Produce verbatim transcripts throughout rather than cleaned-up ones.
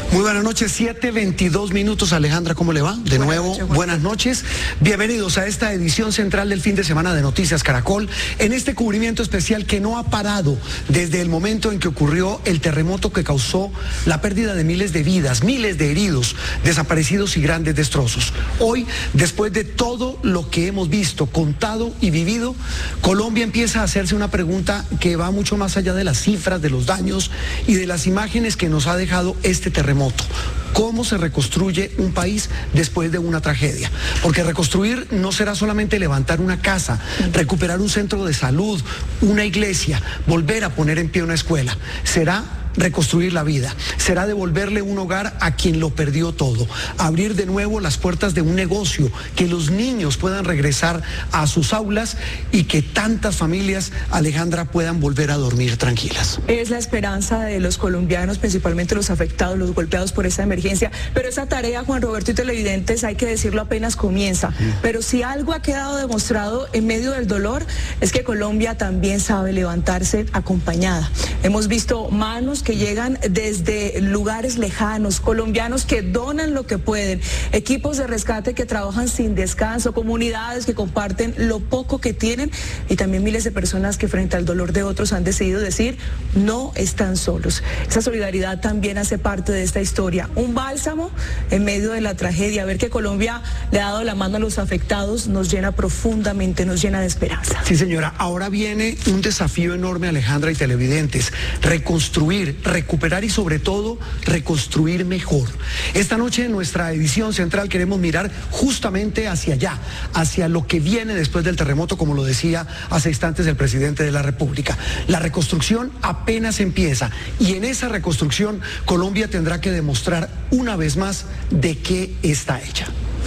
Muy buenas noches, siete veintidós minutos. Alejandra, ¿cómo le va? De buenas nuevo, noches, buenas noches. Bienvenidos a esta edición central del fin de semana de Noticias Caracol, en este cubrimiento especial que no ha parado desde el momento en que ocurrió el terremoto que causó la pérdida de miles de vidas, miles de heridos, desaparecidos y grandes destrozos. Hoy, después de todo lo que hemos visto, contado y vivido, Colombia empieza a hacerse una pregunta que va mucho más allá de las cifras, de los daños y de las imágenes que nos ha dejado este terremoto. ¿Cómo se reconstruye un país después de una tragedia? Porque reconstruir no será solamente levantar una casa, recuperar un centro de salud, una iglesia, volver a poner en pie una escuela. Será reconstruir la vida, será devolverle un hogar a quien lo perdió todo, abrir de nuevo las puertas de un negocio, que los niños puedan regresar a sus aulas y que tantas familias, Alejandra, puedan volver a dormir tranquilas. Es la esperanza de los colombianos, principalmente los afectados, los golpeados por esta emergencia, pero esa tarea, Juan Roberto y televidentes, hay que decirlo, apenas comienza. Sí. Pero si algo ha quedado demostrado en medio del dolor, es que Colombia también sabe levantarse acompañada. Hemos visto manos que llegan desde lugares lejanos, colombianos que donan lo que pueden, equipos de rescate que trabajan sin descanso, comunidades que comparten lo poco que tienen y también miles de personas que frente al dolor de otros han decidido decir no están solos. Esa solidaridad también hace parte de esta historia, un bálsamo en medio de la tragedia. Ver que Colombia le ha dado la mano a los afectados nos llena profundamente, nos llena de esperanza. Sí, señora, ahora viene un desafío enorme, Alejandra y televidentes, reconstruir, recuperar y sobre todo reconstruir mejor. Esta noche en nuestra edición central queremos mirar justamente hacia allá, hacia lo que viene después del terremoto, como lo decía hace instantes el presidente de la República. La reconstrucción apenas empieza y en esa reconstrucción Colombia tendrá que demostrar una vez más de qué está hecha.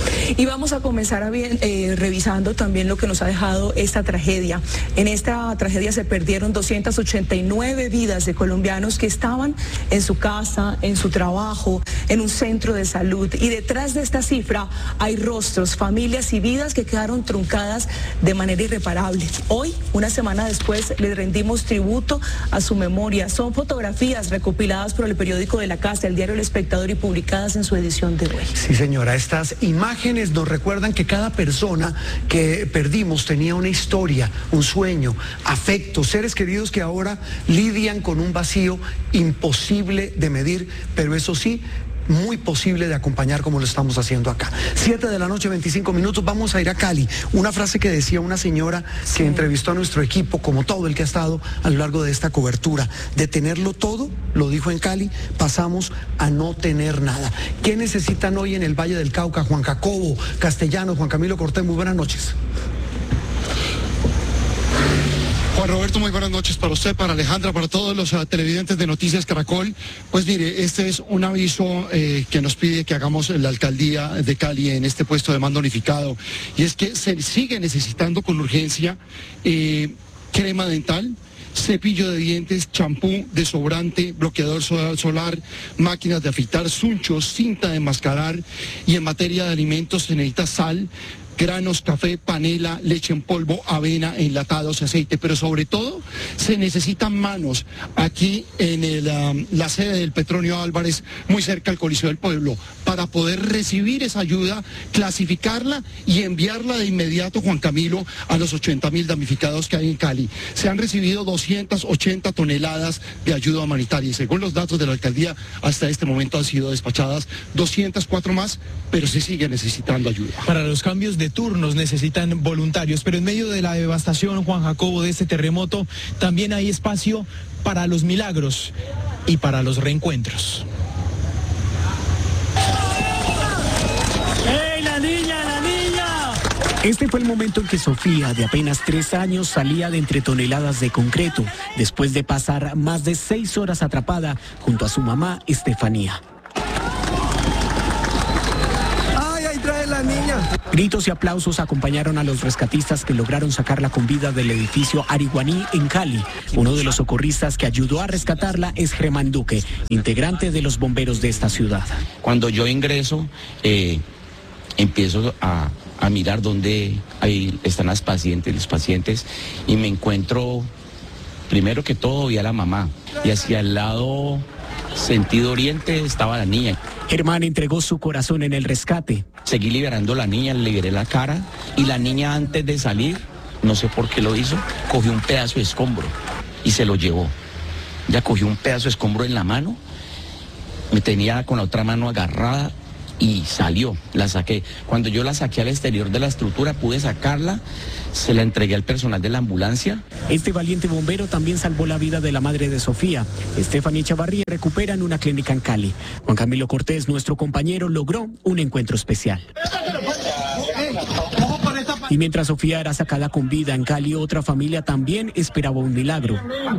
Y vamos a comenzar a bien, eh, revisando también lo que nos ha dejado esta tragedia. En esta tragedia se perdieron doscientas ochenta y nueve vidas de colombianos que estaban en su casa, en su trabajo, en un centro de salud. Y detrás de esta cifra hay rostros, familias y vidas que quedaron truncadas de manera irreparable. Hoy, una semana después, les rendimos tributo a su memoria. Son fotografías recopiladas por el periódico de la Casa, el diario El Espectador, y publicadas en su edición de hoy. Sí, señora, estas imágenes nos recuerdan que cada persona que perdimos tenía una historia, un sueño, afecto, seres queridos que ahora lidian con un vacío imposible de medir, pero eso sí, muy posible de acompañar como lo estamos haciendo acá. Siete de la noche, veinticinco minutos, vamos a ir a Cali. Una frase que decía una señora sí. que entrevistó a nuestro equipo, como todo el que ha estado a lo largo de esta cobertura, de tenerlo todo, lo dijo en Cali, pasamos a no tener nada. ¿Qué necesitan hoy en el Valle del Cauca? Juan Jacobo Castellanos, Juan Camilo Cortés, muy buenas noches. Juan Roberto, muy buenas noches para usted, para Alejandra, para todos los uh, televidentes de Noticias Caracol. Pues mire, este es un aviso eh, que nos pide que hagamos en la alcaldía de Cali en este puesto de mando unificado. Y es que se sigue necesitando con urgencia eh, crema dental, cepillo de dientes, champú, desodorante, bloqueador solar, máquinas de afeitar, sunchos, cinta de enmascarar. Y en materia de alimentos se necesita sal, granos, café, panela, leche en polvo, avena, enlatados, aceite, pero sobre todo se necesitan manos aquí en el, um, la sede del Petronio Álvarez, muy cerca al Coliseo del Pueblo, para poder recibir esa ayuda, clasificarla y enviarla de inmediato, Juan Camilo, a los ochenta mil damnificados que hay en Cali. Se han recibido doscientas ochenta toneladas de ayuda humanitaria y según los datos de la alcaldía, hasta este momento han sido despachadas doscientas cuatro más, pero se sigue necesitando ayuda. Para los cambios de de turnos necesitan voluntarios, pero en medio de la devastación, Juan Jacobo, de este terremoto, también hay espacio para los milagros y para los reencuentros. ¡Ey, la niña, la niña! Este fue el momento en que Sofía, de apenas tres años, salía de entre toneladas de concreto, después de pasar más de seis horas atrapada junto a su mamá, Estefanía. Gritos y aplausos acompañaron a los rescatistas que lograron sacarla con vida del edificio Ariguaní en Cali. Uno de los socorristas que ayudó a rescatarla es Germán Duque, integrante de los bomberos de esta ciudad. Cuando yo ingreso, eh, empiezo a, a mirar dónde ahí están las pacientes, los pacientes, y me encuentro, primero que todo, vi a la mamá, y hacia el lado sentido oriente, estaba la niña. Germán entregó su corazón en el rescate. Seguí liberando a la niña, le liberé la cara y la niña antes de salir, no sé por qué lo hizo, cogió un pedazo de escombro y se lo llevó. Ya cogió un pedazo de escombro en la mano, me tenía con la otra mano agarrada y salió, la saqué. Cuando yo la saqué al exterior de la estructura, pude sacarla, se la entregué al personal de la ambulancia. Este valiente bombero también salvó la vida de la madre de Sofía. Estefanía Chavarría recupera en una clínica en Cali. Juan Camilo Cortés, nuestro compañero, logró un encuentro especial. Y mientras Sofía era sacada con vida en Cali, otra familia también esperaba un milagro.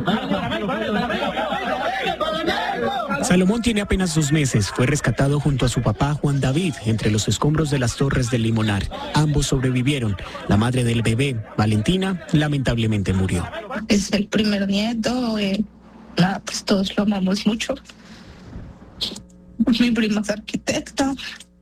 Salomón tiene apenas dos meses. Fue rescatado junto a su papá Juan David entre los escombros de las Torres del Limonar. Ambos sobrevivieron. La madre del bebé, Valentina, lamentablemente murió. Es el primer nieto. Eh, nada, pues todos lo amamos mucho. Mi prima es arquitecta.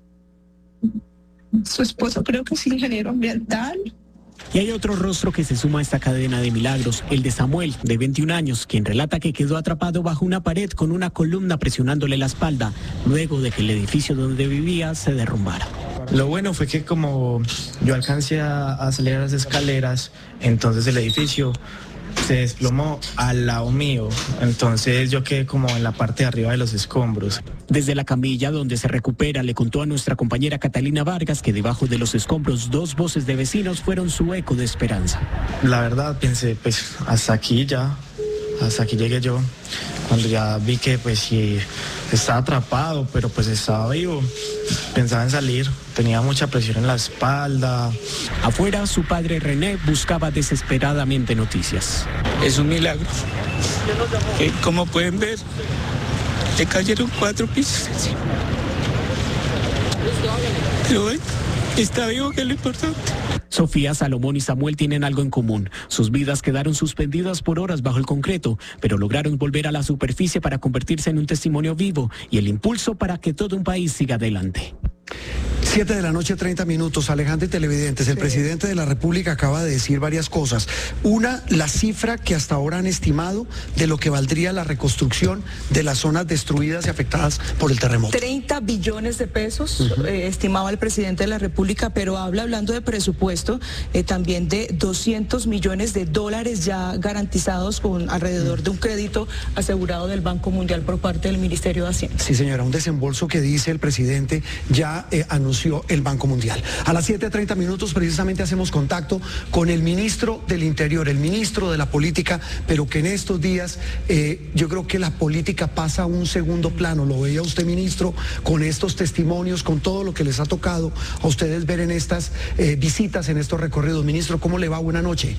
Su esposo creo que es ingeniero ambiental. Y hay otro rostro que se suma a esta cadena de milagros, el de Samuel, de veintiún años, quien relata que quedó atrapado bajo una pared con una columna presionándole la espalda, luego de que el edificio donde vivía se derrumbara. Lo bueno fue que como yo alcancé a, a salir a las escaleras, entonces el edificio se desplomó al lado mío, entonces yo quedé como en la parte de arriba de los escombros. Desde la camilla donde se recupera, le contó a nuestra compañera Catalina Vargas que debajo de los escombros dos voces de vecinos fueron su eco de esperanza. La verdad pensé, pues hasta aquí ya, hasta aquí llegué yo, cuando ya vi que pues sí estaba atrapado, pero pues estaba vivo, pensaba en salir, tenía mucha presión en la espalda. Afuera, su padre René buscaba desesperadamente noticias. Es un milagro, que como pueden ver, le cayeron cuatro pisos encima. Pero bueno, está vivo, que es lo importante. Sofía, Salomón y Samuel tienen algo en común. Sus vidas quedaron suspendidas por horas bajo el concreto, pero lograron volver a la superficie para convertirse en un testimonio vivo y el impulso para que todo un país siga adelante. Siete de la noche, treinta minutos. Alejandro y televidentes, el sí. presidente de la República acaba de decir varias cosas. Una, la cifra que hasta ahora han estimado de lo que valdría la reconstrucción de las zonas destruidas y afectadas por el terremoto. treinta billones de pesos, uh-huh. eh, estimaba el presidente de la República, pero habla, hablando de presupuesto, eh, también de doscientos millones de dólares ya garantizados con alrededor uh-huh. de un crédito asegurado del Banco Mundial por parte del Ministerio de Hacienda. Sí, señora, un desembolso que dice el presidente ya eh, anunció el Banco Mundial. A las siete treinta minutos precisamente hacemos contacto con el ministro del Interior, el ministro de la Política, pero que en estos días eh, yo creo que la política pasa a un segundo plano. Lo veía usted, ministro, con estos testimonios, con todo lo que les ha tocado a ustedes ver en estas eh, visitas, en estos recorridos. Ministro, ¿cómo le va? Buena noche.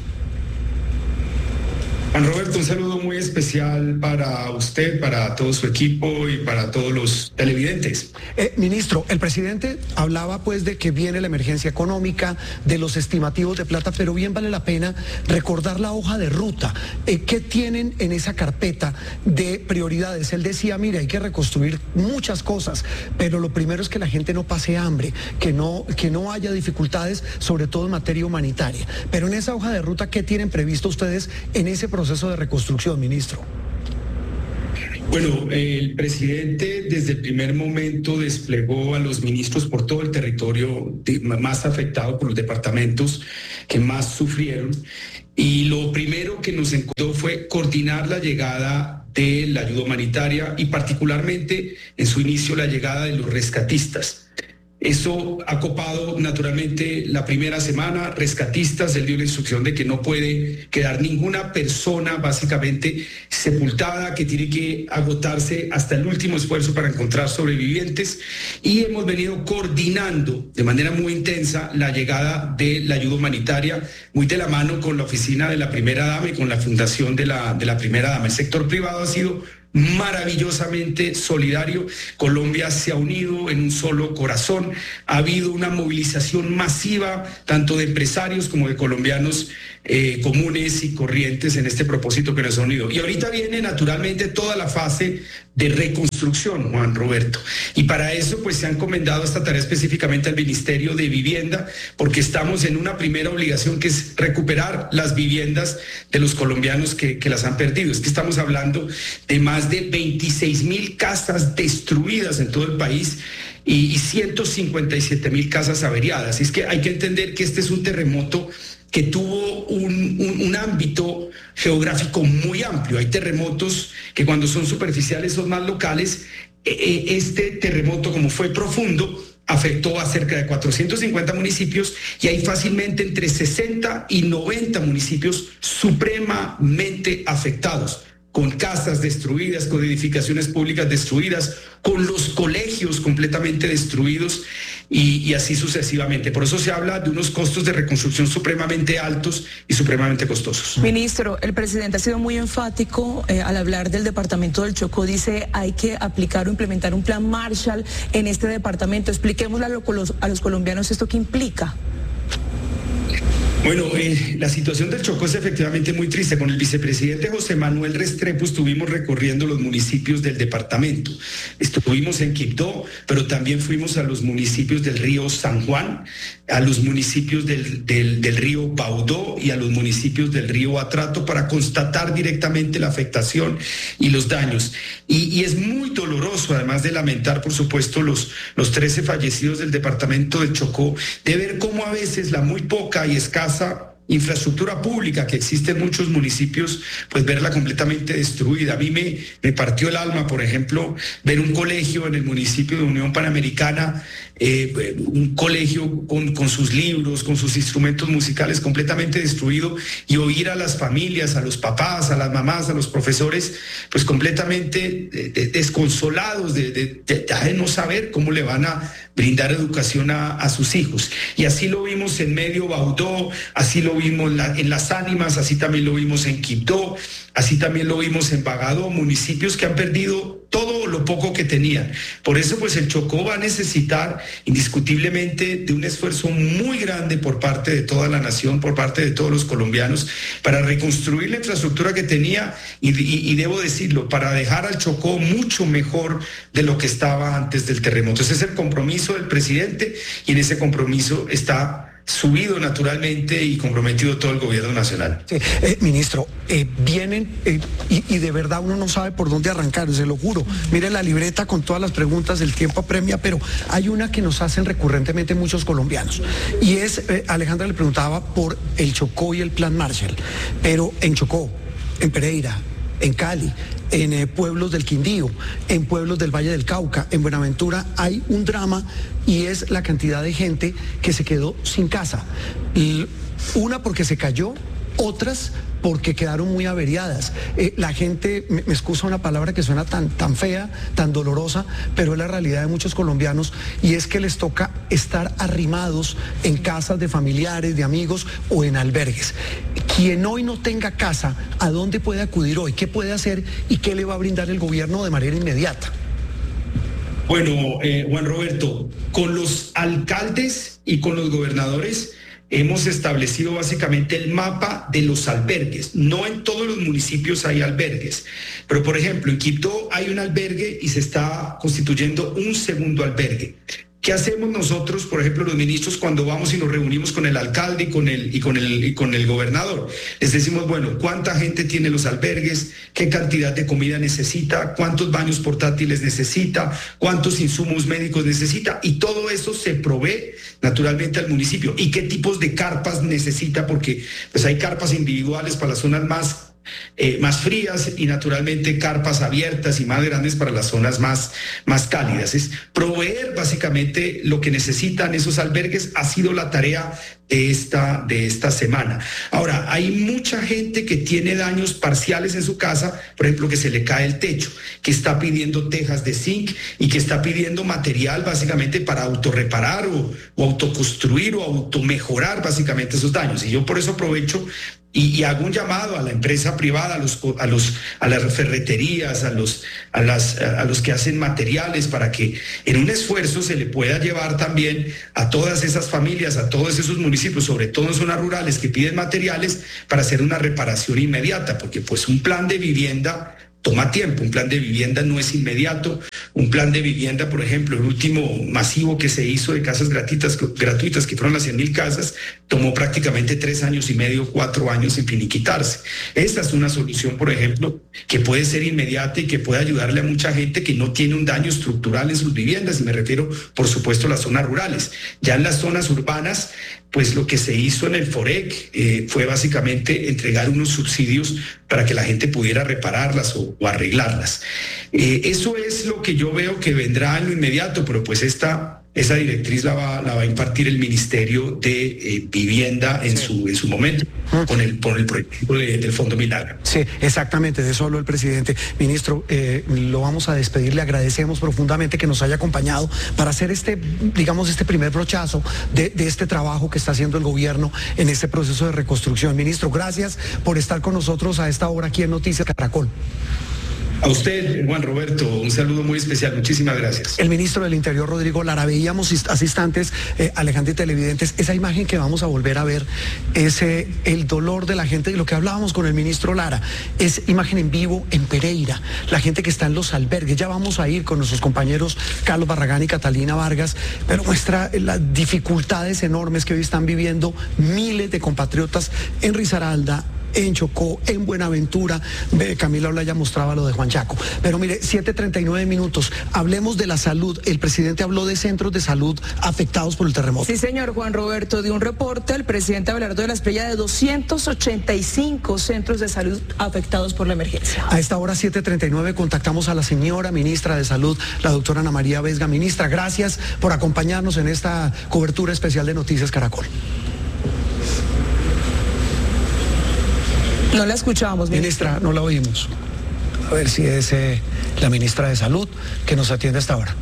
Juan Roberto, un saludo muy especial para usted, para todo su equipo y para todos los televidentes. Eh, ministro, el presidente hablaba pues de que viene la emergencia económica, de los estimativos de plata, pero bien vale la pena recordar la hoja de ruta. Eh, ¿Qué tienen en esa carpeta de prioridades? Él decía, mire, hay que reconstruir muchas cosas, pero lo primero es que la gente no pase hambre, que no, que no haya dificultades, sobre todo en materia humanitaria. Pero en esa hoja de ruta, ¿qué tienen previsto ustedes en ese proceso de reconstrucción, ministro? Bueno, el presidente desde el primer momento desplegó a los ministros por todo el territorio más afectado, por los departamentos que más sufrieron, y lo primero que nos encontró fue coordinar la llegada de la ayuda humanitaria y particularmente en su inicio la llegada de los rescatistas. Eso ha copado naturalmente la primera semana, rescatistas, él dio la instrucción de que no puede quedar ninguna persona básicamente sepultada, que tiene que agotarse hasta el último esfuerzo para encontrar sobrevivientes, y hemos venido coordinando de manera muy intensa la llegada de la ayuda humanitaria, muy de la mano con la oficina de la primera dama y con la fundación de la, de la primera dama. El sector privado ha sido maravillosamente solidario. Colombia se ha unido en un solo corazón. Ha habido una movilización masiva, tanto de empresarios como de colombianos eh, comunes y corrientes en este propósito que nos ha unido. Y ahorita viene naturalmente toda la fase de reconstrucción, Juan Roberto. Y para eso pues se ha encomendado esta tarea específicamente al Ministerio de Vivienda, porque estamos en una primera obligación que es recuperar las viviendas de los colombianos que, que las han perdido. Es que estamos hablando de más más de veintiséis mil casas destruidas en todo el país y ciento cincuenta y siete mil casas averiadas. Es que hay que entender que este es un terremoto que tuvo un, un, un ámbito geográfico muy amplio. Hay terremotos que cuando son superficiales son más locales. Este terremoto, como fue profundo, afectó a cerca de cuatrocientos cincuenta municipios y hay fácilmente entre sesenta y noventa municipios supremamente afectados, con casas destruidas, con edificaciones públicas destruidas, con los colegios completamente destruidos y, y así sucesivamente. Por eso se habla de unos costos de reconstrucción supremamente altos y supremamente costosos. Ministro, el presidente ha sido muy enfático eh, al hablar del departamento del Chocó. Dice hay que aplicar o implementar un plan Marshall en este departamento. Expliquémosle a los, a los colombianos esto qué implica. Bueno, eh, la situación del Chocó es efectivamente muy triste. Con el vicepresidente José Manuel Restrepo estuvimos recorriendo los municipios del departamento. Estuvimos en Quibdó, pero también fuimos a los municipios del río San Juan, a los municipios del, del, del río Baudó y a los municipios del río Atrato para constatar directamente la afectación y los daños. Y, y es muy doloroso, además de lamentar, por supuesto, los, los trece fallecidos del departamento del Chocó, de ver cómo a veces la muy poca y escasa infraestructura pública que existe en muchos municipios, pues verla completamente destruida. A mí me, me partió el alma, por ejemplo, ver un colegio en el municipio de Unión Panamericana, eh, un colegio con, con sus libros, con sus instrumentos musicales completamente destruido y oír a las familias, a los papás, a las mamás, a los profesores, pues completamente de, de, desconsolados de, de, de, de no saber cómo le van a brindar educación a, a sus hijos. Y así lo vimos en Medio Baudó, así lo vimos la, en Las Ánimas, así también lo vimos en Quibdó, así también lo vimos en Bagadó, municipios que han perdido todo lo poco que tenían. Por eso pues el Chocó va a necesitar indiscutiblemente de un esfuerzo muy grande por parte de toda la nación, por parte de todos los colombianos, para reconstruir la infraestructura que tenía y, y, y debo decirlo, para dejar al Chocó mucho mejor de lo que estaba antes del terremoto. Ese es el compromiso del presidente y en ese compromiso está subido naturalmente y comprometido todo el gobierno nacional. Sí, eh, ministro, eh, vienen eh, y, y de verdad uno no sabe por dónde arrancar, se lo juro. Mire la libreta con todas las preguntas, el tiempo apremia, pero hay una que nos hacen recurrentemente muchos colombianos y es, eh, Alejandra le preguntaba por el Chocó y el plan Marshall, pero en Chocó, en Pereira, en Cali, en eh, pueblos del Quindío, en pueblos del Valle del Cauca, en Buenaventura, hay un drama y es la cantidad de gente que se quedó sin casa. Y una porque se cayó, otras porque quedaron muy averiadas. Eh, la gente, me, me excusa una palabra que suena tan, tan fea, tan dolorosa, pero es la realidad de muchos colombianos y es que les toca estar arrimados en casas de familiares, de amigos o en albergues. Quien hoy no tenga casa, ¿a dónde puede acudir hoy? ¿Qué puede hacer y qué le va a brindar el gobierno de manera inmediata? Bueno, eh, Juan Roberto, con los alcaldes y con los gobernadores hemos establecido básicamente el mapa de los albergues. No en todos los municipios hay albergues, pero por ejemplo en Quibdó hay un albergue y se está constituyendo un segundo albergue. ¿Qué hacemos nosotros, por ejemplo, los ministros, cuando vamos y nos reunimos con el alcalde y con el, y con el, y con el gobernador? Les decimos, bueno, ¿cuánta gente tiene los albergues? ¿Qué cantidad de comida necesita? ¿Cuántos baños portátiles necesita? ¿Cuántos insumos médicos necesita? Y todo eso se provee naturalmente al municipio. ¿Y qué tipos de carpas necesita? Porque pues hay carpas individuales para las zonas más Eh, más frías y naturalmente carpas abiertas y más grandes para las zonas más, más cálidas. Es proveer básicamente lo que necesitan esos albergues, ha sido la tarea de esta, de esta semana. Ahora, hay mucha gente que tiene daños parciales en su casa, por ejemplo, que se le cae el techo, que está pidiendo tejas de zinc y que está pidiendo material básicamente para autorreparar o, o autoconstruir o automejorar básicamente esos daños. Y yo por eso aprovecho Y, y hago un llamado a la empresa privada, a los, a los, a las ferreterías, a los, a las, a los que hacen materiales, para que en un esfuerzo se le pueda llevar también a todas esas familias, a todos esos municipios, sobre todo en zonas rurales que piden materiales para hacer una reparación inmediata, porque pues un plan de vivienda toma tiempo. Un plan de vivienda no es inmediato. Un plan de vivienda, por ejemplo, el último masivo que se hizo de casas gratuitas, gratuitas que fueron las cien mil casas, tomó prácticamente tres años y medio, cuatro años en finiquitarse. Esta es una solución, por ejemplo, que puede ser inmediata y que puede ayudarle a mucha gente que no tiene un daño estructural en sus viviendas, y me refiero, por supuesto, a las zonas rurales. Ya en las zonas urbanas, pues lo que se hizo en el FOREC eh, fue básicamente entregar unos subsidios para que la gente pudiera repararlas o, o arreglarlas. Eh, eso es lo que yo veo que vendrá en lo inmediato, pero pues esta... Esa directriz la va, la va a impartir el Ministerio de eh, Vivienda en, sí. su, en su momento, con el, por el proyecto de, del Fondo Milagro. Sí, exactamente, de eso habló el presidente. Ministro, eh, lo vamos a despedir, le agradecemos profundamente que nos haya acompañado para hacer este, digamos, este primer brochazo de, de este trabajo que está haciendo el gobierno en este proceso de reconstrucción. Ministro, gracias por estar con nosotros a esta hora aquí en Noticias Caracol. A usted, Juan Roberto, un saludo muy especial. Muchísimas gracias. El ministro del Interior, Rodrigo Lara, veíamos hace instantes, eh, Alejandro y televidentes, esa imagen que vamos a volver a ver, es eh, el dolor de la gente, y lo que hablábamos con el ministro Lara, es imagen en vivo en Pereira, la gente que está en los albergues. Ya vamos a ir con nuestros compañeros Carlos Barragán y Catalina Vargas, pero muestra las dificultades enormes que hoy están viviendo miles de compatriotas en Risaralda, en Chocó, en Buenaventura. Camila Olaya mostraba lo de Juan Chaco. Pero mire, siete treinta y nueve minutos. Hablemos de la salud. El presidente habló de centros de salud afectados por el terremoto. Sí, señor Juan Roberto, de un reporte, el presidente Abelardo de la Espriella, de doscientos ochenta y cinco centros de salud afectados por la emergencia. A esta hora, siete treinta y nueve, contactamos a la señora ministra de Salud, la doctora Ana María Vesga. Ministra, gracias por acompañarnos en esta cobertura especial de Noticias Caracol. No la escuchábamos, ministra. Ministra, no la oímos. A ver si es eh, la ministra de Salud que nos atiende hasta ahora.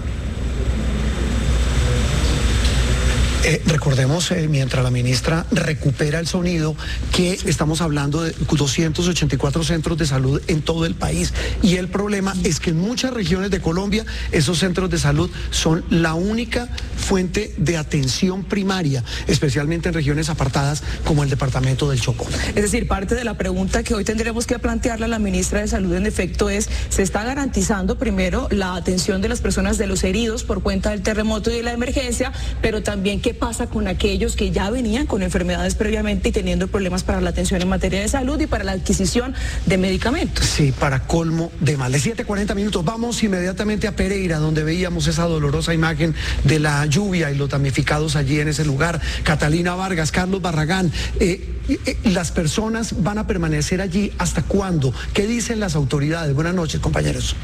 Eh, recordemos, eh, mientras la ministra recupera el sonido, que estamos hablando de doscientos ochenta y cuatro centros de salud en todo el país. Y el problema es que en muchas regiones de Colombia esos centros de salud son la única fuente de atención primaria, especialmente en regiones apartadas como el departamento del Chocó. Es decir, parte de la pregunta que hoy tendremos que plantearle a la ministra de Salud, en efecto, es: ¿se está garantizando primero la atención de las personas, de los heridos por cuenta del terremoto y de la emergencia, pero también qué pasa con aquellos que ya venían con enfermedades previamente y teniendo problemas para la atención en materia de salud y para la adquisición de medicamentos? Sí, para colmo de males. siete cuarenta minutos, vamos inmediatamente a Pereira, donde veíamos esa dolorosa imagen de la lluvia y los damnificados allí en ese lugar. Catalina Vargas, Carlos Barragán, eh, eh, las personas van a permanecer allí ¿hasta cuándo? ¿Qué dicen las autoridades? Buenas noches, compañeros.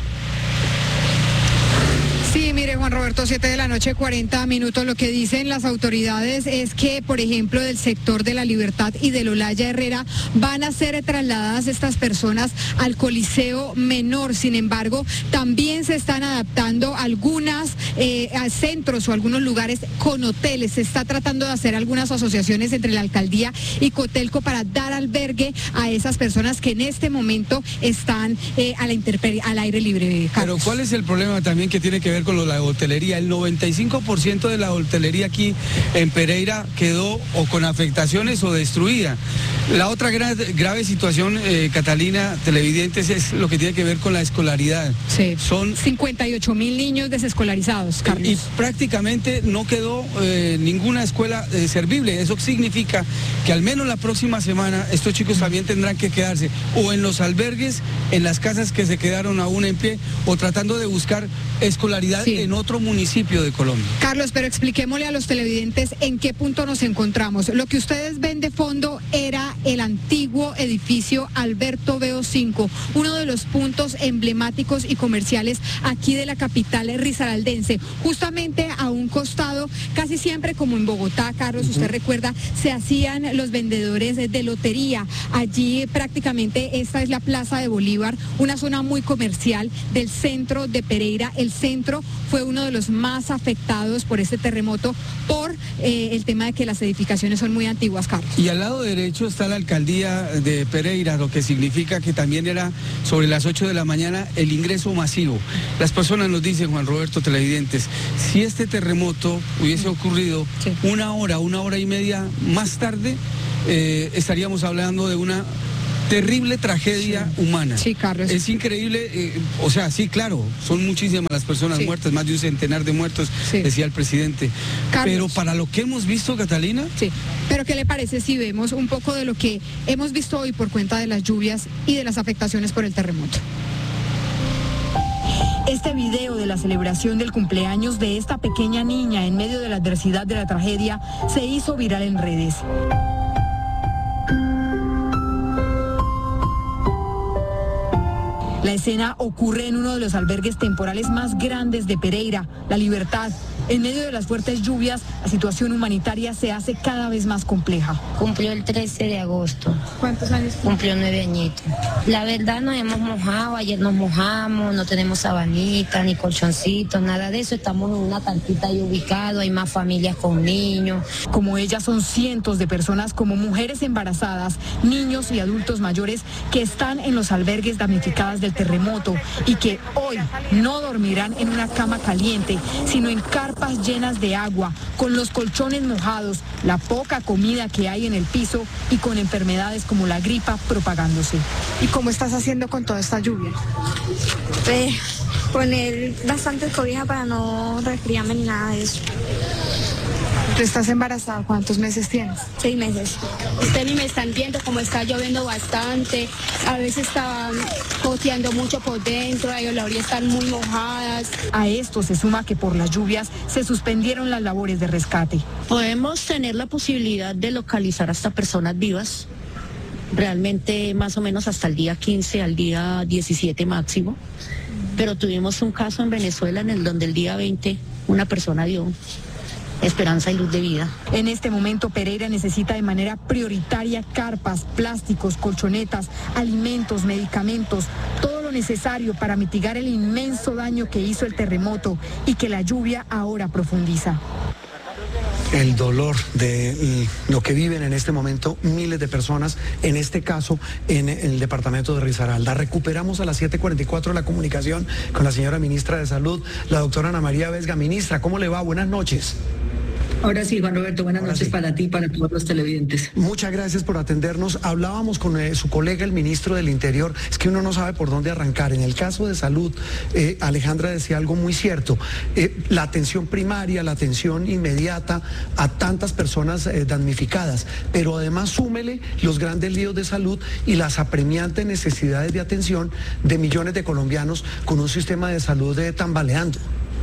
Sí, mire, Juan Roberto, siete de la noche, cuarenta minutos. Lo que dicen las autoridades es que, por ejemplo, del sector de La Libertad y del Olaya Herrera van a ser trasladadas estas personas al Coliseo Menor. Sin embargo, también se están adaptando algunas eh, a centros o algunos lugares con hoteles. Se está tratando de hacer algunas asociaciones entre la alcaldía y Cotelco para dar albergue a esas personas que en este momento están eh, a la intemperie, al aire libre. Carlos. Pero ¿cuál es el problema también que tiene que ver con lo de la hotelería? El noventa y cinco por ciento de la hotelería aquí en Pereira quedó o con afectaciones o destruida. La otra gra grave situación, eh, Catalina, televidentes, es lo que tiene que ver con la escolaridad. Sí. Son cincuenta y ocho mil niños desescolarizados, Carlos. Y, y prácticamente no quedó eh, ninguna escuela eh, servible. Eso significa que al menos la próxima semana estos chicos también tendrán que quedarse o en los albergues, en las casas que se quedaron aún en pie, o tratando de buscar escolaridad sí. en otro municipio de Colombia. Carlos, pero expliquémosle a los televidentes en qué punto nos encontramos. Lo que ustedes ven de fondo era el antiguo edificio Alberto Beo cinco, uno de los puntos emblemáticos y comerciales aquí de la capital risaraldense. Justamente a un costado, casi siempre como en Bogotá, Carlos, uh-huh. usted recuerda, se hacían los vendedores de lotería. Allí prácticamente esta es la Plaza de Bolívar, una zona muy comercial del centro de Pereira. El centro fue uno de los más afectados por este terremoto por eh, el tema de que las edificaciones son muy antiguas, Carlos. Y al lado derecho está la alcaldía de Pereira, lo que significa que también era sobre las ocho de la mañana el ingreso masivo. Las personas nos dicen, Juan Roberto, televidentes, si este terremoto hubiese ocurrido sí. una hora, una hora y media más tarde, eh, estaríamos hablando de una terrible tragedia humana. Sí, Carlos. Es increíble, eh, o sea, sí, claro, son muchísimas las personas sí. muertas, más de un centenar de muertos, sí. decía el presidente. Carlos. Pero para lo que hemos visto, Catalina... Sí, pero ¿qué le parece si vemos un poco de lo que hemos visto hoy por cuenta de las lluvias y de las afectaciones por el terremoto? Este video de la celebración del cumpleaños de esta pequeña niña en medio de la adversidad de la tragedia se hizo viral en redes. La escena ocurre en uno de los albergues temporales más grandes de Pereira, La Libertad. En medio de las fuertes lluvias, la situación humanitaria se hace cada vez más compleja. Cumplió el trece de agosto. ¿Cuántos años? Cumplió nueve añitos. La verdad nos hemos mojado, ayer nos mojamos, no tenemos sabanitas, ni colchoncitos, nada de eso. Estamos en una tantita ahí ubicado, hay más familias con niños. Como ella son cientos de personas como mujeres embarazadas, niños y adultos mayores que están en los albergues damnificadas del terremoto y que hoy no dormirán en una cama caliente, sino en carpas llenas de agua, con los colchones mojados, la poca comida que hay en el piso y con enfermedades como la gripa propagándose. ¿Y cómo estás haciendo con toda esta lluvia? Pues poner bastante cobija para no resfriarme ni nada de eso. ¿Tú estás embarazada? ¿Cuántos meses tienes? Seis meses. Usted ni me están viendo como está lloviendo bastante, a veces está goteando mucho por dentro, las orillas están muy mojadas. A esto se suma que por las lluvias se suspendieron las labores de rescate. Podemos tener la posibilidad de localizar hasta personas vivas, realmente más o menos hasta el día quince al día diecisiete máximo, pero tuvimos un caso en Venezuela en el donde el día veinte una persona dio esperanza y luz de vida. En este momento Pereira necesita de manera prioritaria carpas, plásticos, colchonetas, alimentos, medicamentos, todo lo necesario para mitigar el inmenso daño que hizo el terremoto y que la lluvia ahora profundiza. El dolor de lo que viven en este momento miles de personas, en este caso en el departamento de Risaralda. Recuperamos a las siete cuarenta y cuatro la comunicación con la señora ministra de Salud, la doctora Ana María Vesga. Ministra, ¿cómo le va? Buenas noches. Ahora sí, Juan Roberto, buenas Ahora noches sí. para ti y para todos los televidentes. Muchas gracias por atendernos. Hablábamos con eh, su colega, el ministro del Interior. Es que uno no sabe por dónde arrancar. En el caso de salud, eh, Alejandra decía algo muy cierto. Eh, la atención primaria, la atención inmediata a tantas personas eh, damnificadas, pero además súmele los grandes líos de salud y las apremiantes necesidades de atención de millones de colombianos con un sistema de salud eh, tambaleando.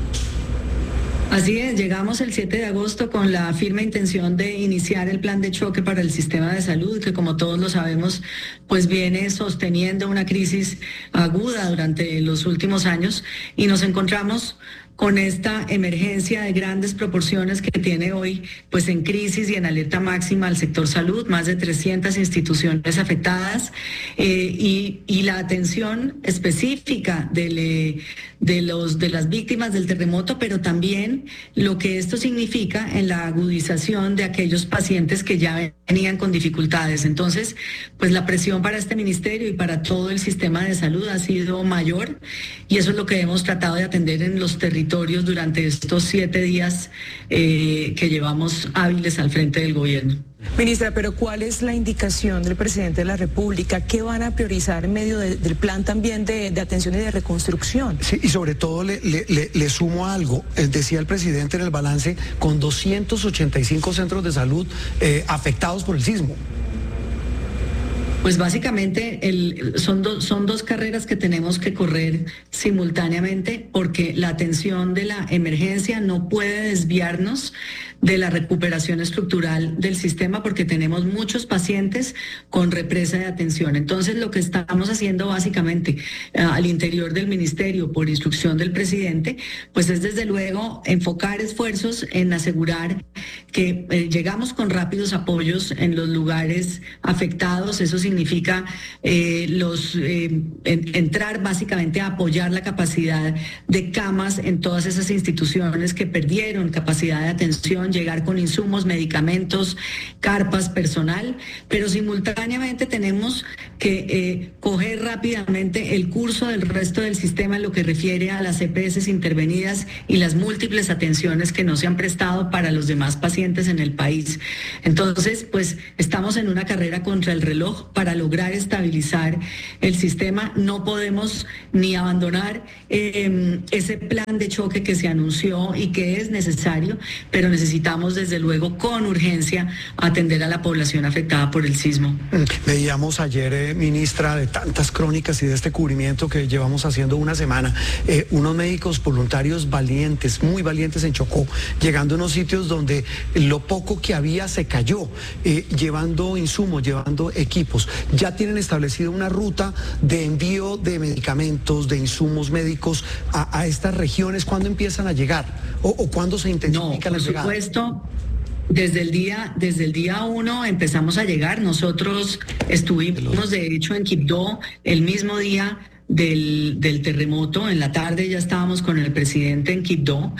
Así es, llegamos el siete de agosto con la firme intención de iniciar el plan de choque para el sistema de salud, que como todos lo sabemos, pues viene sosteniendo una crisis aguda durante los últimos años y nos encontramos con esta emergencia de grandes proporciones que tiene hoy, pues en crisis y en alerta máxima al sector salud, más de trescientas instituciones afectadas eh, y, y la atención específica de, de, los, de las víctimas del terremoto, pero también lo que esto significa en la agudización de aquellos pacientes que ya venían con dificultades. Entonces, pues la presión para este ministerio y para todo el sistema de salud ha sido mayor y eso es lo que hemos tratado de atender en los territorios durante estos siete días eh, que llevamos hábiles al frente del gobierno. Ministra, pero ¿cuál es la indicación del presidente de la República? ¿Qué van a priorizar en medio de, del plan también de, de atención y de reconstrucción? Sí, y sobre todo le, le, le, le sumo algo, decía el presidente en el balance, con doscientos ochenta y cinco centros de salud eh, afectados por el sismo. Pues básicamente el, son, do, son dos carreras que tenemos que correr simultáneamente porque la atención de la emergencia no puede desviarnos de la recuperación estructural del sistema porque tenemos muchos pacientes con represa de atención. Entonces lo que estamos haciendo básicamente uh, al interior del ministerio por instrucción del presidente, pues es desde luego enfocar esfuerzos en asegurar que eh, llegamos con rápidos apoyos en los lugares afectados. Eso significa eh, los eh, en, entrar básicamente a apoyar la capacidad de camas en todas esas instituciones que perdieron capacidad de atención atención, llegar con insumos, medicamentos, carpas, personal, pero simultáneamente tenemos que eh, coger rápidamente el curso del resto del sistema en lo que refiere a las E P S intervenidas y las múltiples atenciones que no se han prestado para los demás pacientes en el país. Entonces, pues estamos en una carrera contra el reloj para lograr estabilizar el sistema. No podemos ni abandonar eh, ese plan de choque que se anunció y que es necesario, pero necesitamos desde luego con urgencia atender a la población afectada por el sismo. Veíamos ayer, eh, ministra, de tantas crónicas y de este cubrimiento que llevamos haciendo una semana, eh, unos médicos voluntarios valientes, muy valientes en Chocó, llegando a unos sitios donde lo poco que había se cayó, eh, llevando insumos, llevando equipos. Ya tienen establecida una ruta de envío de medicamentos, de insumos médicos a, a estas regiones. ¿Cuándo empiezan a llegar? ¿O, o cuándo se intensifica no, la llegada? Por supuesto. Desde el día, desde el día uno empezamos a llegar. Nosotros estuvimos de hecho en Quibdó el mismo día del, del terremoto. En la tarde ya estábamos con el presidente en Quibdó.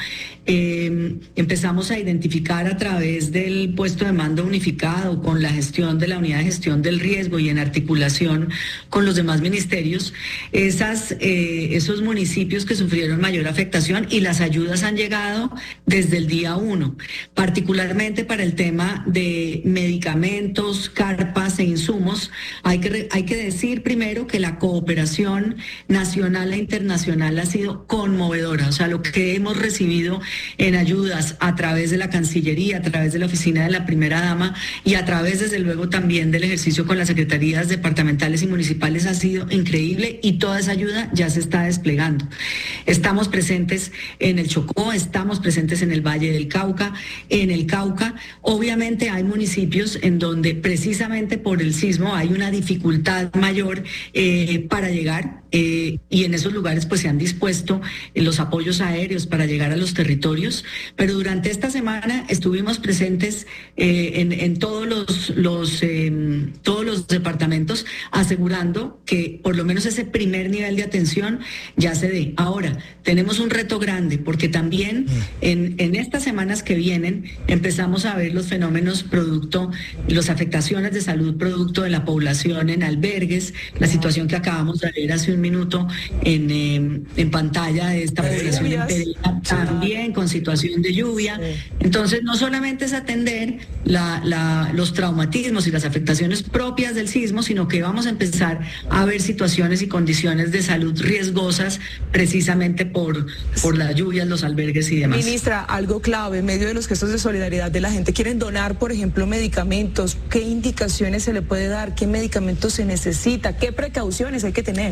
Eh, empezamos a identificar a través del puesto de mando unificado, con la gestión de la unidad de gestión del riesgo y en articulación con los demás ministerios, esas, eh, esos municipios que sufrieron mayor afectación, y las ayudas han llegado desde el día uno, particularmente para el tema de medicamentos, carpas e insumos. Hay que, hay que decir primero que la cooperación nacional e internacional ha sido conmovedora. O sea, lo que hemos recibido en ayudas a través de la Cancillería, a través de la Oficina de la Primera Dama y a través, desde luego, también del ejercicio con las secretarías departamentales y municipales ha sido increíble, y toda esa ayuda ya se está desplegando. Estamos presentes en el Chocó, estamos presentes en el Valle del Cauca, en el Cauca. Obviamente hay municipios en donde precisamente por el sismo hay una dificultad mayor eh, para llegar, eh, y en esos lugares pues se han dispuesto eh, los apoyos aéreos para llegar a los territorios, pero durante esta semana estuvimos presentes eh, en, en todos los, los eh, todos los departamentos, asegurando que por lo menos ese primer nivel de atención ya se dé. Ahora, tenemos un reto grande, porque también en, en estas semanas que vienen empezamos a ver los fenómenos producto, las afectaciones de salud producto de la población en albergues, la situación que acabamos de ver hace un minuto en, eh, en pantalla de esta población en Pereira, también con situación de lluvia. Entonces, no solamente es atender la, la, los traumatismos y las afectaciones propias del sismo, sino que vamos a empezar a ver situaciones y condiciones de salud riesgosas precisamente por, por las lluvias, los albergues y demás. Ministra, algo clave, en medio de los gestos de solidaridad de la gente, quieren donar, por ejemplo, medicamentos. ¿Qué indicaciones se le puede dar? ¿Qué medicamentos se necesita? ¿Qué precauciones hay que tener?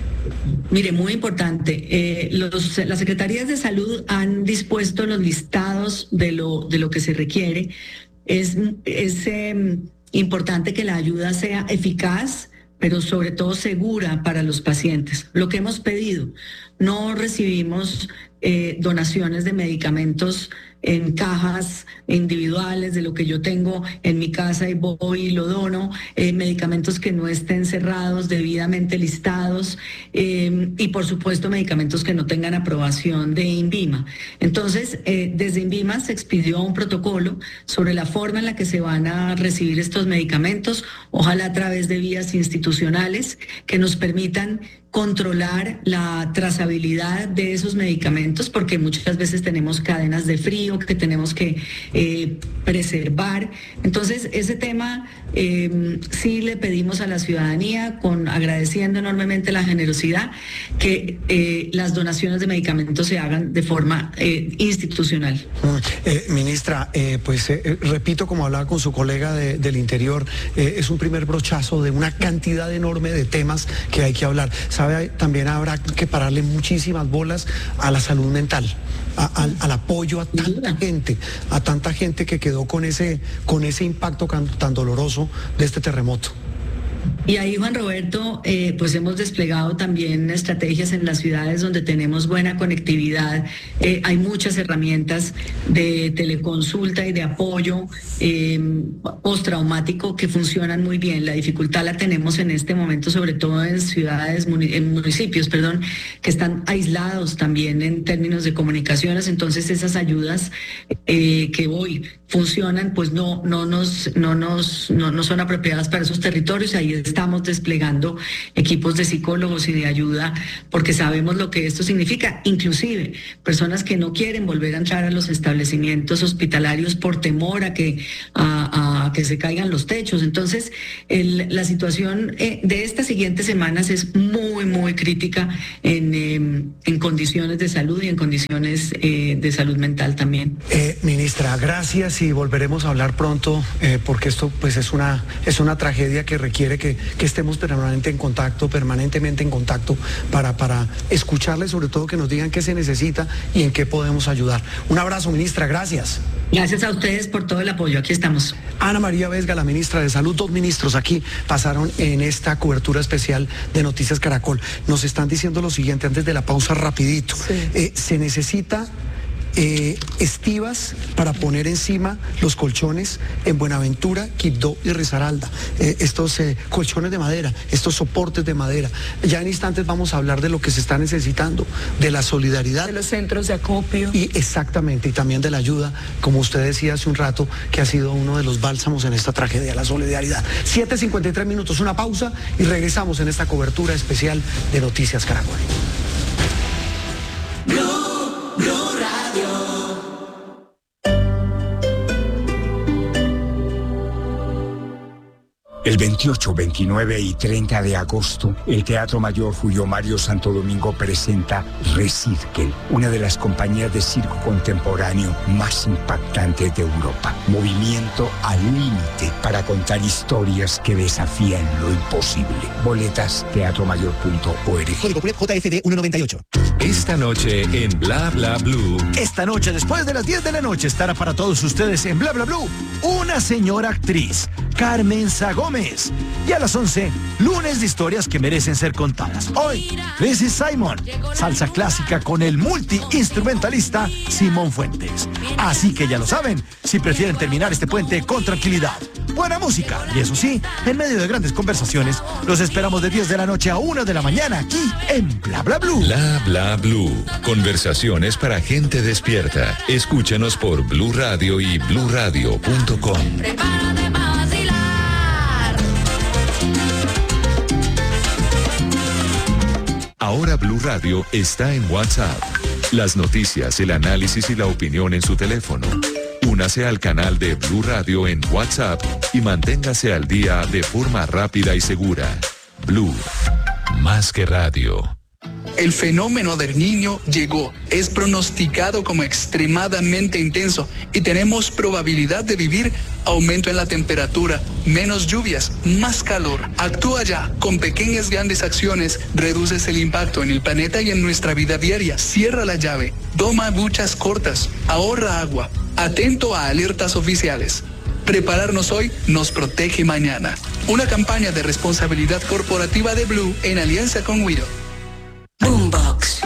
Mire, muy importante, eh, los, las secretarías de salud han dispuesto los listados de lo, de lo que se requiere. Es, es eh, importante que la ayuda sea eficaz, pero sobre todo segura para los pacientes. Lo que hemos pedido, no recibimos eh, donaciones de medicamentos en cajas individuales de lo que yo tengo en mi casa y voy y lo dono, eh, medicamentos que no estén cerrados, debidamente listados, eh, y por supuesto medicamentos que no tengan aprobación de INVIMA. Entonces, eh, desde INVIMA se expidió un protocolo sobre la forma en la que se van a recibir estos medicamentos, ojalá a través de vías institucionales que nos permitan controlar la trazabilidad de esos medicamentos, porque muchas veces tenemos cadenas de frío que tenemos que eh, preservar. Entonces, ese tema eh, sí le pedimos a la ciudadanía, con agradeciendo enormemente la generosidad, que eh, las donaciones de medicamentos se hagan de forma eh, institucional. Eh, ministra, eh, pues eh, repito, como hablaba con su colega de, del Interior, eh, es un primer brochazo de una cantidad enorme de temas que hay que hablar. ¿Sabe? También habrá que pararle muchísimas bolas a la salud mental, a, a, al apoyo a tanta gente, a tanta gente que quedó con ese, con ese impacto tan, tan doloroso de este terremoto. Y ahí, Juan Roberto, eh, pues hemos desplegado también estrategias en las ciudades donde tenemos buena conectividad. Eh, hay muchas herramientas de teleconsulta y de apoyo eh, postraumático que funcionan muy bien. La dificultad la tenemos en este momento, sobre todo en ciudades, en municipios, perdón, que están aislados también en términos de comunicaciones. Entonces, esas ayudas eh, que hoy funcionan, pues no, no nos, no nos, no, no son apropiadas para esos territorios. Ahí estamos desplegando equipos de psicólogos y de ayuda porque sabemos lo que esto significa, inclusive personas que no quieren volver a entrar a los establecimientos hospitalarios por temor a que, a, a que se caigan los techos. Entonces, el, la situación eh, de estas siguientes semanas es muy, muy crítica en, eh, en condiciones de salud y en condiciones eh, de salud mental también. Eh, ministra, gracias y volveremos a hablar pronto eh, porque esto pues es una, es una tragedia que requiere que que estemos permanentemente en contacto, permanentemente en contacto para, para escucharles, sobre todo que nos digan qué se necesita y en qué podemos ayudar. Un abrazo, ministra, gracias. Gracias a ustedes por todo el apoyo, aquí estamos. Ana María Vesga, la ministra de Salud, dos ministros aquí pasaron en esta cobertura especial de Noticias Caracol. Nos están diciendo lo siguiente antes de la pausa rapidito. Sí. Eh, se necesita Eh, estivas para poner encima los colchones en Buenaventura, Quibdó y Risaralda, eh, estos eh, colchones de madera, estos soportes de madera. Ya en instantes vamos a hablar de lo que se está necesitando, de la solidaridad, de los centros de acopio y exactamente, y también de la ayuda, como usted decía hace un rato, que ha sido uno de los bálsamos en esta tragedia, la solidaridad. siete cincuenta y tres minutos, una pausa y regresamos en esta cobertura especial de Noticias Caracol. Blue, Blue Radio. El veintiocho, veintinueve y treinta de agosto, el Teatro Mayor Julio Mario Santo Domingo presenta Recirkel, una de las compañías de circo contemporáneo más impactantes de Europa. Movimiento al límite para contar historias que desafían lo imposible. Boletas teatro mayor punto org. Código J F D ciento noventa y ocho. Esta noche en Bla Bla Blue. Esta noche, después de las diez de la noche, estará para todos ustedes en Bla Bla Blue una señora actriz, Carmen Sagón. Y a las once, lunes de historias que merecen ser contadas. Hoy, Chrissy Simon, salsa clásica con el multiinstrumentalista Simón Fuentes. Así que ya lo saben, si prefieren terminar este puente con tranquilidad, buena música y eso sí, en medio de grandes conversaciones, los esperamos de diez de la noche a una de la mañana aquí en Bla Bla Blue. Bla Bla Blue. Conversaciones para gente despierta. Escúchanos por Blue Radio y blue radio punto com. Ahora Blue Radio está en WhatsApp. Las noticias, el análisis y la opinión en su teléfono. Únase al canal de Blue Radio en WhatsApp y manténgase al día de forma rápida y segura. Blue, más que radio. El fenómeno del Niño llegó, es pronosticado como extremadamente intenso y tenemos probabilidad de vivir aumento en la temperatura, menos lluvias, más calor. Actúa ya, con pequeñas grandes acciones reduces el impacto en el planeta y en nuestra vida diaria. Cierra la llave, toma duchas cortas, ahorra agua, atento a alertas oficiales. Prepararnos hoy nos protege mañana. Una campaña de responsabilidad corporativa de Blue en alianza con Widow. Boombox.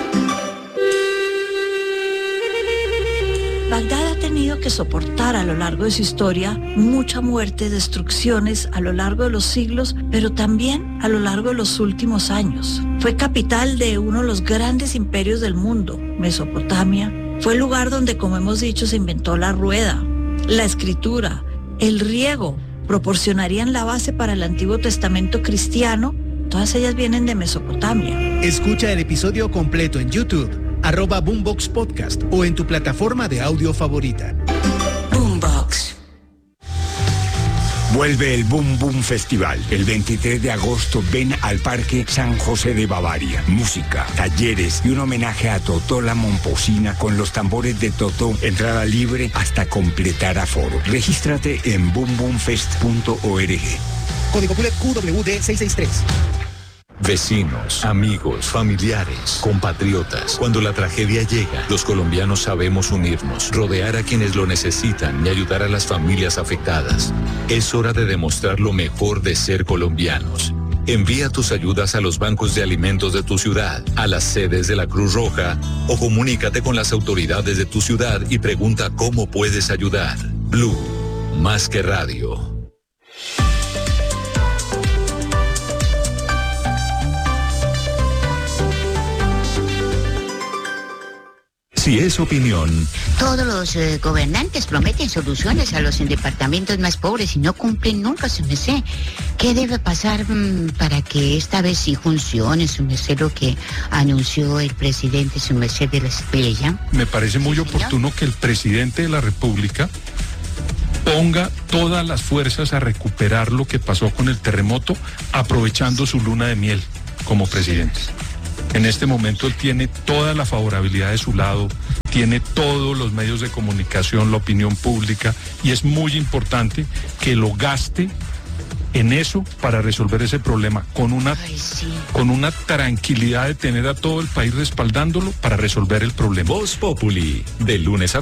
Bagdad ha tenido que soportar a lo largo de su historia mucha muerte, destrucciones a lo largo de los siglos, pero también a lo largo de los últimos años. Fue capital de uno de los grandes imperios del mundo, Mesopotamia. Fue el lugar donde, como hemos dicho, se inventó la rueda, la escritura, el riego. Proporcionarían la base para el Antiguo Testamento cristiano. Todas ellas vienen de Mesopotamia. Escucha el episodio completo en YouTube, arroba Boombox Podcast o en tu plataforma de audio favorita. Boombox. Vuelve el Boom Boom Festival. El veintitrés de agosto ven al Parque San José de Bavaria. Música, talleres y un homenaje a Totó la Momposina con los tambores de Totó. Entrada libre hasta completar aforo. Regístrate en boom boom fest punto org. Código Q W D seiscientos sesenta y tres. Vecinos, amigos, familiares, compatriotas. Cuando la tragedia llega, los colombianos sabemos unirnos, rodear a quienes lo necesitan y ayudar a las familias afectadas. Es hora de demostrar lo mejor de ser colombianos. Envía tus ayudas a los bancos de alimentos de tu ciudad, a las sedes de la Cruz Roja o comunícate con las autoridades de tu ciudad y pregunta cómo puedes ayudar. Blue, más que radio. Si es opinión. Todos los eh, gobernantes prometen soluciones a los departamentos más pobres y no cumplen nunca, su merced. ¿Qué debe pasar mmm, para que esta vez sí funcione, su merced, lo que anunció el presidente, su merced, de la Esplella? Me parece muy oportuno que el presidente de la República ponga todas las fuerzas a recuperar lo que pasó con el terremoto, aprovechando su luna de miel como presidente. En este momento él tiene toda la favorabilidad de su lado, tiene todos los medios de comunicación, la opinión pública, y es muy importante que lo gaste en eso para resolver ese problema, con una, Ay, sí. con una tranquilidad de tener a todo el país respaldándolo para resolver el problema. Voz Populi, de lunes a